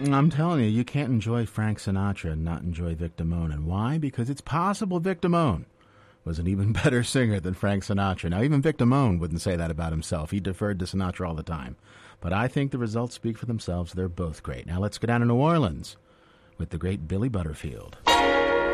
I'm telling you, you can't enjoy Frank Sinatra and not enjoy Vic Damone. And why? Because it's possible Vic Damone was an even better singer than Frank Sinatra. Now, even Vic Damone wouldn't say that about himself. He deferred to Sinatra all the time. But I think the results speak for themselves. They're both great. Now, let's go down to New Orleans with the great Billy Butterfield.